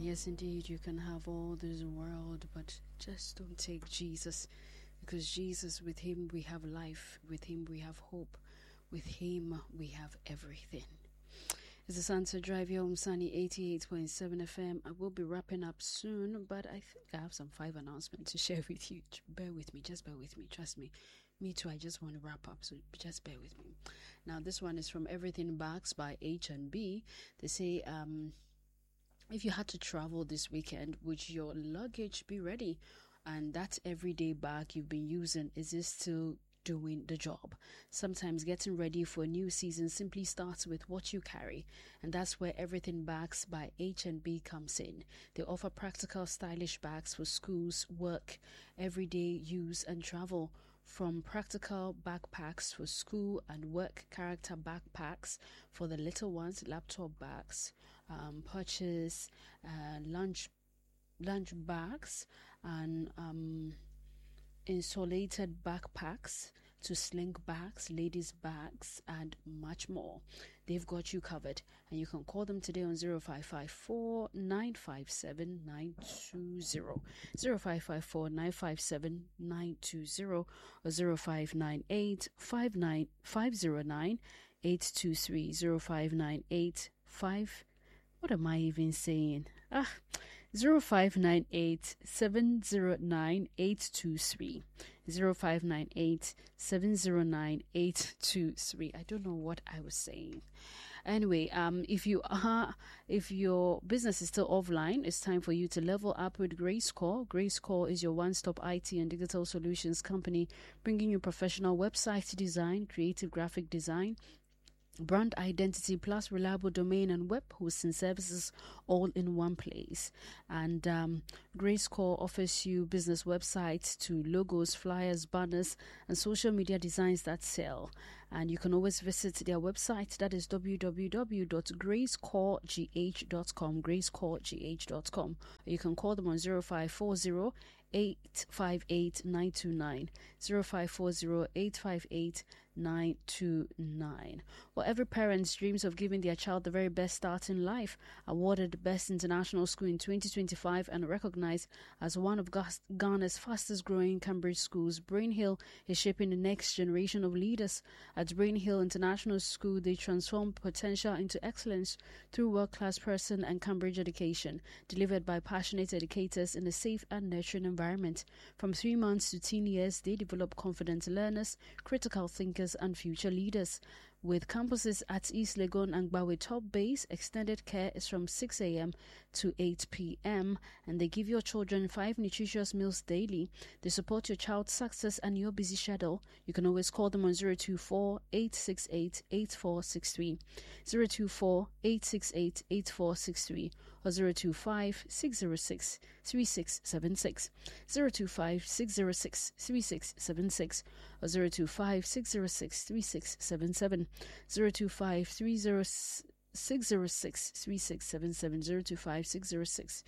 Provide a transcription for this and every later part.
Yes, indeed, you can have all this world, but just don't take Jesus. Because Jesus, with him we have life, with him we have hope, with him we have everything. It's the Sunset Drive here on Sunny 88.7 FM. I will be wrapping up soon, but I think I have some 5 announcements to share with you. Bear with me, just bear with me, trust me. Me too, I just want to wrap up, so just bear with me. Now, this one is from Everything Bags by H&B. They say, if you had to travel this weekend, would your luggage be ready? And that everyday bag you've been using, is it still doing the job? Sometimes getting ready for a new season simply starts with what you carry, and that's where Everything Bags by H&B comes in. They offer practical, stylish bags for schools, work, everyday use, and travel. From practical backpacks for school and work, character backpacks for the little ones, laptop bags, purchase lunch bags, and insulated backpacks to sling bags, ladies bags, and much more. They've got you covered, and you can call them today on 0554 957 920, 0554 957 920, or 0598 509 823, 0598 what am I even saying? 0598 709 823, 0598 709 823. I don't know what I was saying. Anyway, if your business is still offline, it's time for you to level up with GraceCore. GraceCore is your one-stop IT and digital solutions company, bringing you professional website design, creative graphic design, brand identity, plus reliable domain and web hosting services all in one place. And GraceCore offers you business websites to logos, flyers, banners, and social media designs that sell. And you can always visit their website, that is www.gracecoregh.com, gracecoregh.com. You can call them on 0540 858 929, 0540 858 929. Well, every parent dreams of giving their child the very best start in life. Awarded the Best International School in 2025 and recognized as one of Ghana's fastest growing Cambridge schools, Brain Hill is shaping the next generation of leaders. At Brain Hill International School, they transform potential into excellence through world-class person and Cambridge education, delivered by passionate educators in a safe and nurturing environment. From 3 months to 10 years, they develop confident learners, critical thinkers, and future leaders. With campuses at East Legon and Gbawe Top Base, extended care is from 6 a.m. to 8 p.m. and they give your children 5 nutritious meals daily. They support your child's success and your busy schedule. You can always call them on 024 868 8463, 024 868 8463, or 025 606 3676, 025 606 3676, or 025 606 3677, 025 606 3677, 025 606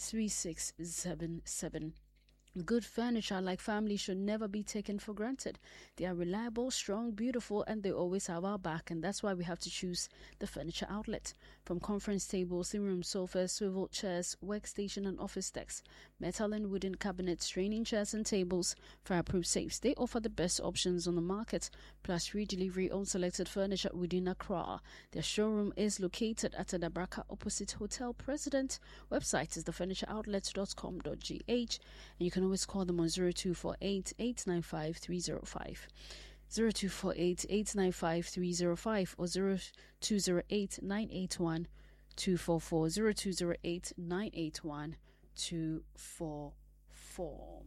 3677. Good furniture, like family, should never be taken for granted. They are reliable, strong, beautiful, and they always have our back, and that's why we have to choose the Furniture Outlet. From conference tables, living room sofas, swivel chairs, workstation and office desks, metal and wooden cabinets, training chairs and tables, fireproof safes, they offer the best options on the market, plus free delivery on selected furniture within Accra. Their showroom is located at Adabraka opposite Hotel President. Website is thefurnitureoutlet.com.gh, and you can always call them on 0248 895 305, 0248 895 305, or 0208 981 244, 0208 981 244.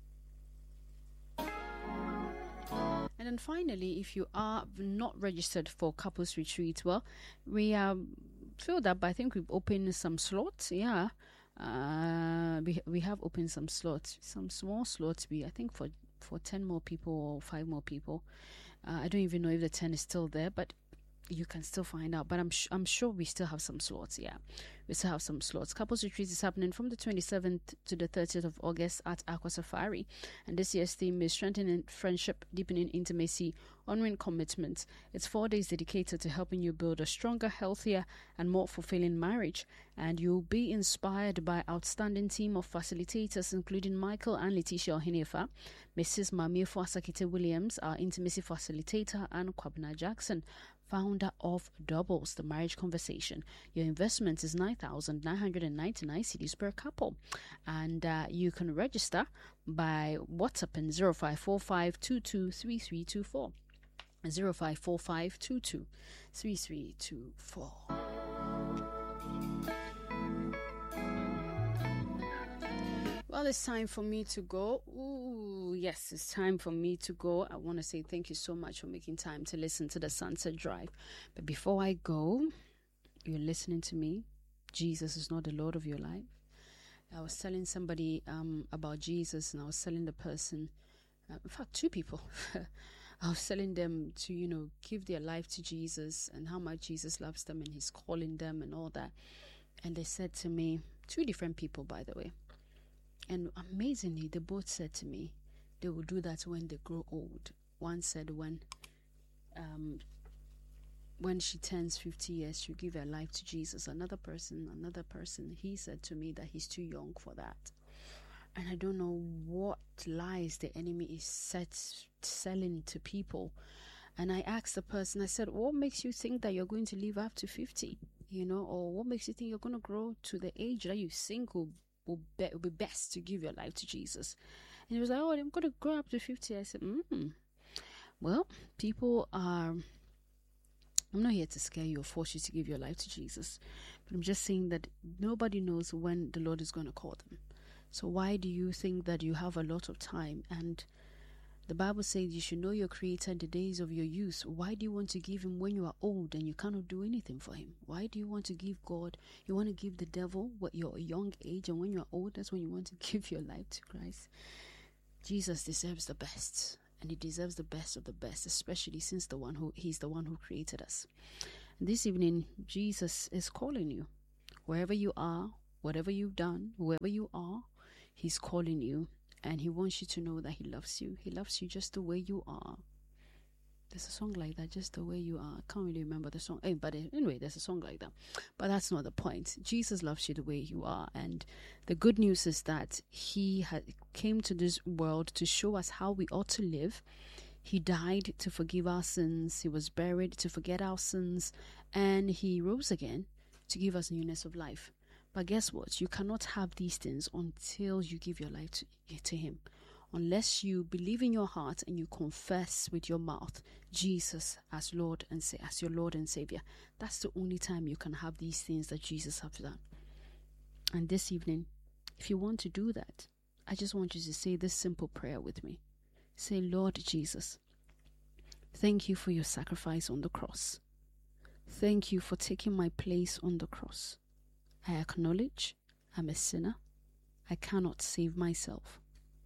And then finally, if you are not registered for couples retreat, well, we are filled up. I think we've opened some slots. Yeah. We have opened some slots, some small slots. I think for 10 more people or 5 more people. I don't even know if the 10 is still there, but you can still find out. But I'm sure we still have some slots. Yeah, we still have some slots. Couples Retreat is happening from the 27th to the 30th of August at Aqua Safari. And this year's theme is strengthening friendship, deepening intimacy, honoring commitment. It's 4 days dedicated to helping you build a stronger, healthier, and more fulfilling marriage. And you'll be inspired by outstanding team of facilitators, including Michael and Letitia Ohinefa, Mrs. Mamiefo Asakite Williams, our intimacy facilitator, and Kwabena Jackson, founder of Doubles, the marriage conversation. Your investment is 9,999 cedis per couple. And you can register by WhatsApp 0545223324. 0545223324. Well, it's time for me to go. Ooh, yes, it's time for me to go. I want to say thank you so much for making time to listen to the Sunset Drive. But before I go, you're listening to me. Jesus is not the Lord of your life. I was telling somebody about Jesus, and I was telling the person, in fact, 2 people. I was telling them to, give their life to Jesus and how much Jesus loves them and he's calling them and all that. And they said to me, 2 different people, by the way. And amazingly, they both said to me, they will do that when they grow old. One said when she turns 50 years, she'll give her life to Jesus. Another person, he said to me that he's too young for that. And I don't know what lies the enemy is selling to people. And I asked the person, I said, what makes you think that you're going to live up to 50? Or what makes you think you're going to grow to the age that you think will be best to give your life to Jesus? And he was like, oh, I'm going to grow up to 50. I said, well, people are... I'm not here to scare you or force you to give your life to Jesus, but I'm just saying that nobody knows when the Lord is going to call them. So why do you think that you have a lot of time? And the Bible says you should know your Creator in the days of your youth. Why do you want to give him when you are old and you cannot do anything for him? Why do you want to give God? You want to give the devil what your young age, and when you're old, that's when you want to give your life to Christ. Jesus deserves the best. And he deserves the best of the best, especially since he's the one who created us. And this evening, Jesus is calling you. Wherever you are, whatever you've done, whoever you are, he's calling you. And he wants you to know that he loves you. He loves you just the way you are. There's a song like that, just the way you are. I can't really remember the song. But anyway, there's a song like that. But that's not the point. Jesus loves you the way you are. And the good news is that he came to this world to show us how we ought to live. He died to forgive our sins. He was buried to forget our sins. And he rose again to give us newness of life. But guess what? You cannot have these things until you give your life to him. Unless you believe in your heart and you confess with your mouth Jesus as your Lord and Savior. That's the only time you can have these things that Jesus has done. And this evening, if you want to do that, I just want you to say this simple prayer with me. Say, Lord Jesus, thank you for your sacrifice on the cross. Thank you for taking my place on the cross. I acknowledge I'm a sinner. I cannot save myself.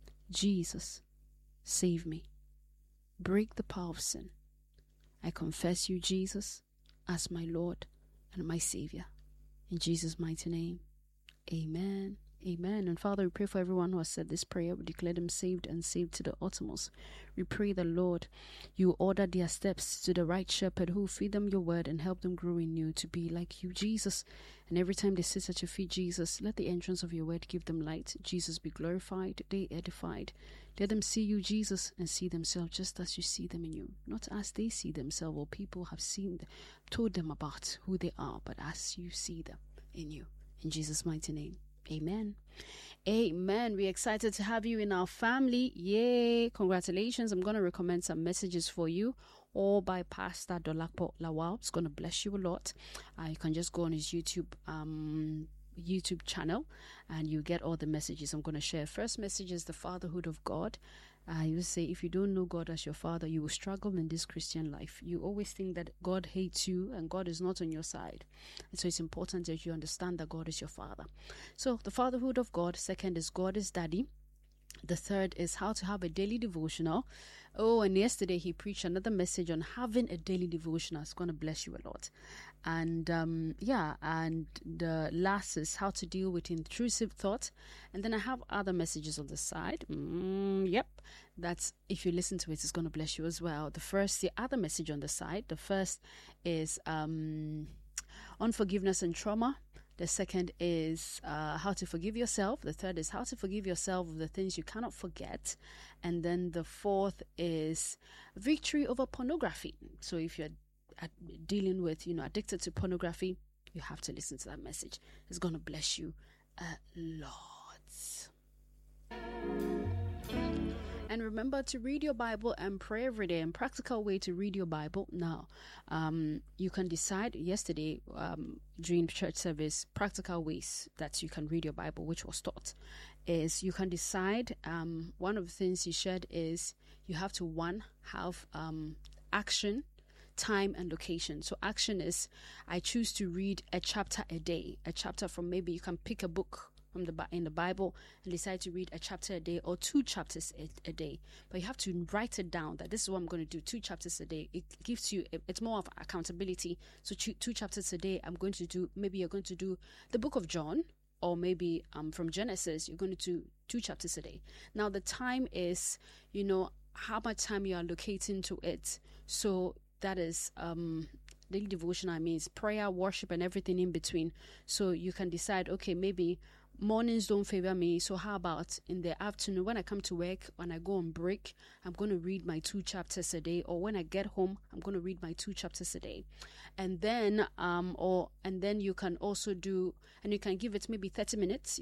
Jesus, save me. Break the power of sin. I confess you, Jesus, as my Lord and my Savior. In Jesus' mighty name, amen. Amen. And Father, we pray for everyone who has said this prayer. We declare them saved and saved to the uttermost. We pray that, Lord, you order their steps to the right shepherd who will feed them your word and help them grow in you to be like you, Jesus. And every time they sit at your feet, Jesus, let the entrance of your word give them light. Jesus, be glorified, they edified. Let them see you, Jesus, and see themselves just as you see them in you. Not as they see themselves or people have told them about who they are, but as you see them in you. In Jesus' mighty name. Amen. Amen. We're excited to have you in our family. Yay. Congratulations. I'm going to recommend some messages for you, all by Pastor Dolapo Lawal. It's going to bless you a lot. You can just go on his YouTube channel and you get all the messages I'm going to share. First message is the fatherhood of God. You say if you don't know God as your father, you will struggle in this Christian life. You always think that God hates you and God is not on your side. And so it's important that you understand that God is your father. So the fatherhood of God. Second is God is daddy. The third is how to have a daily devotional. Oh, and yesterday he preached another message on having a daily devotional. It's going to bless you a lot. And and the last is how to deal with intrusive thought. And then I have other messages on the side. Yep, that's, if you listen to it, it's going to bless you as well. The other message on the side. The first is unforgiveness and trauma. The second is how to forgive yourself. The third is how to forgive yourself of the things you cannot forget. And then the fourth is victory over pornography. So if you're dealing with, addicted to pornography, you have to listen to that message. It's going to bless you a lot. And remember to read your Bible and pray every day. And practical way to read your Bible. Now, you can decide yesterday during church service, practical ways that you can read your Bible, which was taught, is you can decide. One of the things he shared is you have to, have action, time, and location. So action is, I choose to read a chapter a day. A chapter from, maybe you can pick a book in the Bible and decide to read a chapter a day or 2 chapters a day. But you have to write it down that this is what I'm going to do, 2 chapters a day. It gives you, it's more of accountability. So 2 chapters a day, maybe you're going to do the book of John, or maybe from Genesis, you're going to do 2 chapters a day. Now the time is, how much time you are allocating to it. So that is daily devotion, means prayer, worship, and everything in between. So you can decide, okay, maybe mornings don't favor me, so how about in the afternoon when I come to work, when I go on break, I'm going to read my 2 chapters a day, or when I get home, I'm going to read my 2 chapters a day. And then you can also do, and you can give it maybe 30 minutes,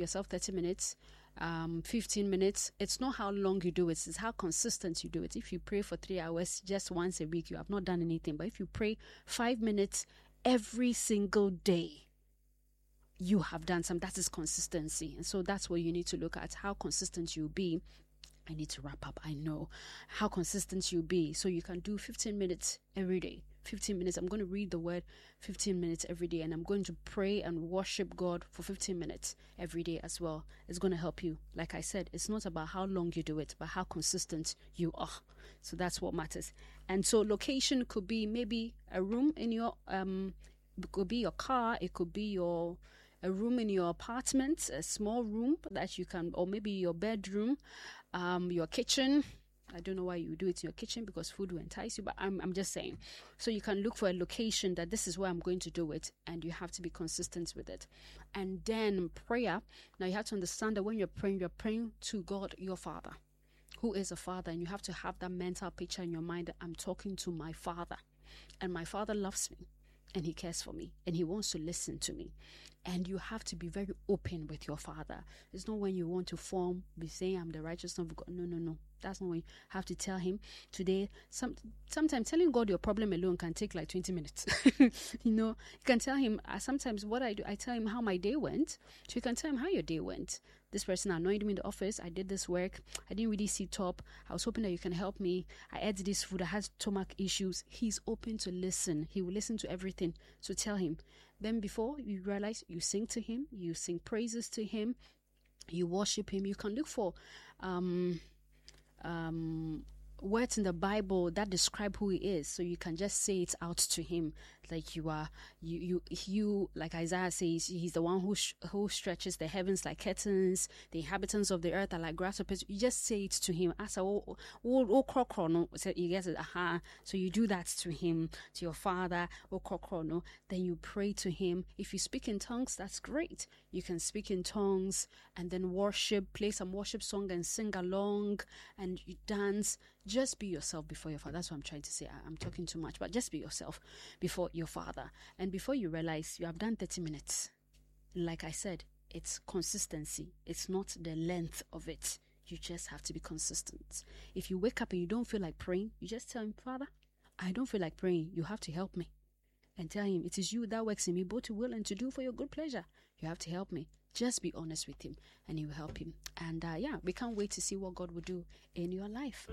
15 minutes. It's not how long you do it, it's how consistent you do it. If you pray for 3 hours just once a week, you have not done anything. But if you pray 5 minutes every single day, you have done some. That is consistency. And so that's what you need to look at, how consistent you'll be. I need to wrap up. I know how consistent you'll be. So you can do 15 minutes every day. 15 minutes. I'm going to read the word 15 minutes every day, and I'm going to pray and worship God for 15 minutes every day as well. It's going to help you. Like I said, it's not about how long you do it, but how consistent you are. So that's what matters. And so location could be maybe a room in your, it could be your car, it could be a room in your apartment, a small room that you can, or maybe your bedroom, your kitchen. I don't know why you do it in your kitchen, because food will entice you, but I'm just saying. So you can look for a location that this is where I'm going to do it, and you have to be consistent with it. And then prayer. Now you have to understand that when you're praying to God, your Father, who is a Father, and you have to have that mental picture in your mind that I'm talking to my Father, and my Father loves me, and He cares for me, and He wants to listen to me. And you have to be very open with your Father. It's not when you want to be saying, I'm the righteousness of God. No. That's not when you have to tell Him. Today, sometimes telling God your problem alone can take like 20 minutes. You can tell Him, sometimes what I do, I tell Him how my day went. So you can tell Him how your day went. This person annoyed me in the office. I did this work. I didn't really sit top. I was hoping that you can help me. I ate this food. I had stomach issues. He's open to listen. He will listen to everything. So tell Him. Then before you realize, you sing to Him. You sing praises to Him. You worship Him. You can look for words in the Bible that describe who He is, so you can just say it out to Him, like you like Isaiah says, He's the one who stretches the heavens like curtains, the inhabitants of the earth are like grasshoppers. You just say it to Him. So you get it. So you do that to Him, to your Father. Then you pray to Him. If you speak in tongues, that's great. You can speak in tongues and then worship, play some worship song and sing along, and you dance. Just be yourself before your Father. That's what I'm trying to say. I'm talking too much, but just be yourself before your Father. And before you realize, you have done 30 minutes. Like I said, it's consistency. It's not the length of it. You just have to be consistent. If you wake up and you don't feel like praying, you just tell Him, Father, I don't feel like praying. You have to help me. And tell Him, it is You that works in me, both to will and to do for Your good pleasure. You have to help me. Just be honest with Him, and He will help Him. And we can't wait to see what God will do in your life.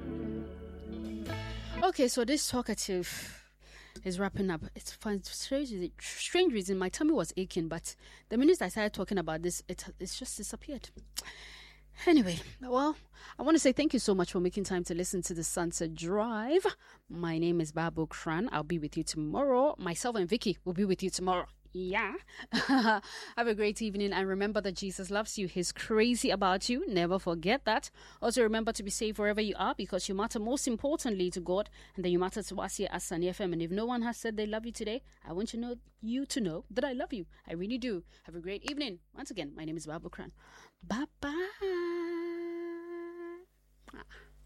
Okay, so this talkative is wrapping up. It's fun. Strange reason, my tummy was aching, but the minute I started talking about this, it's just disappeared. Anyway, well, I want to say thank you so much for making time to listen to the Sunset Drive. My name is Babu Kran. I'll be with you tomorrow. Myself and Vicky will be with you tomorrow. Yeah. Have a great evening, and remember that Jesus loves you. He's crazy about you. Never forget that. Also, remember to be safe wherever you are, because you matter most importantly to God, and then you matter to us here at Sunny FM. And if no one has said they love you today, I want you to know that I love you. I really do. Have a great evening. Once again, my name is Babu Kran. Bye-bye.